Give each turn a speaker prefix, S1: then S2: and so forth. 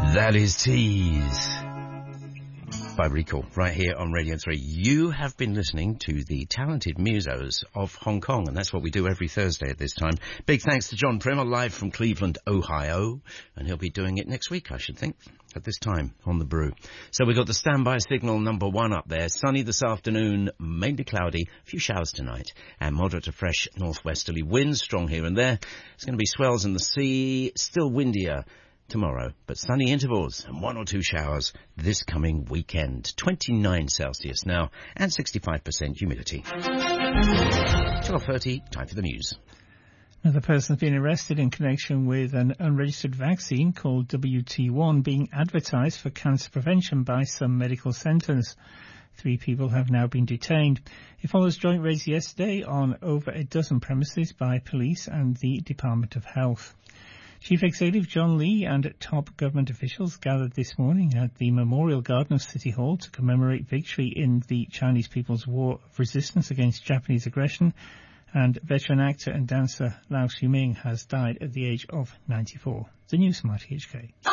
S1: That is Tease by Recall, right here on Radio 3. You have been listening to the talented musos of Hong Kong, and that's what we do every Thursday at this time. Big thanks to John Primer, live from Cleveland, Ohio, and he'll be doing it next week, I should think, at this time on The Brew. So we've got the standby signal number 1 up there. Sunny this afternoon, mainly cloudy, a few showers tonight, and moderate to fresh northwesterly winds, strong here and there. It's going to be swells in the sea, still windier tomorrow, but sunny intervals and 1 or 2 showers this coming weekend. 29 Celsius now and 65% humidity. 12:30, time for the news.
S2: Another person has been arrested in connection with an unregistered vaccine called WT1 being advertised for cancer prevention by some medical centres. 3 people have now been detained. It follows joint raids yesterday on over a dozen premises by police and the Department of Health. Chief Executive John Lee and top government officials gathered this morning at the Memorial Garden of City Hall to commemorate victory in the Chinese People's War of Resistance against Japanese aggression, and veteran actor and dancer Lau Shiming has died at the age of 94. The news from RTHK.